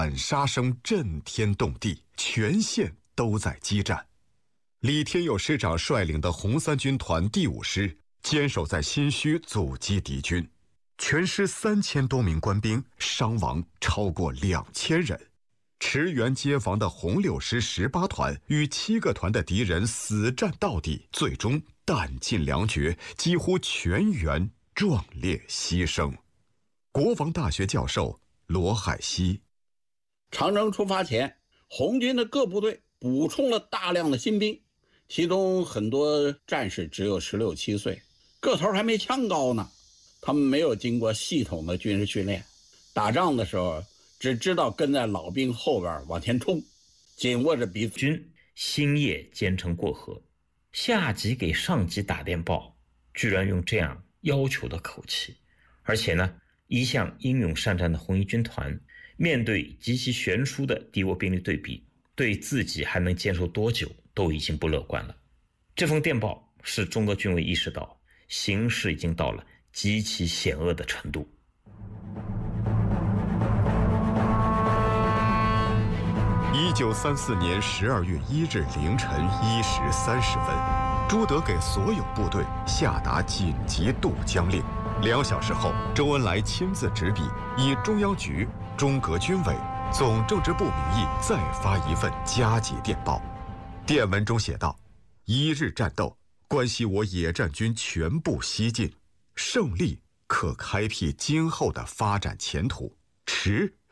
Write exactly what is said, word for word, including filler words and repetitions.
喊杀声震天动地，全县都在激战。李天佑师长率领的红三军团第五师坚守在新圩，阻击敌军，全师三千多名官兵，伤亡超过两千人。驰援接防的红六师十八团与七个团的敌人死战到底，最终弹尽粮绝，几乎全员壮烈牺牲。国防大学教授罗海西： 长征出发前，红军的各部队补充了大量的新兵，其中很多战士只有十六七岁，个头还没枪高呢。他们没有经过系统的军事训练，打仗的时候只知道跟在老兵后边往前冲，紧握着鼻子。 军星夜兼程过河，下级给上级打电报，居然用这样要求的口气。而且呢，一向英勇善战的红一军团，面对极其悬殊的敌我兵力对比，对自己还能坚守多久都已经不乐观了。这封电报使中德军委意识到形势已经到了极其险恶的程度。 一九三四年十二月一日凌晨一时三十分，朱德给所有部队下达紧急渡江令。两小时后，周恩来亲自执笔，以中央局、中革军委、总政治部名义再发一份加急电报。电文中写道：一日战斗关系我野战军全部西进，胜利可开辟今后的发展前途，迟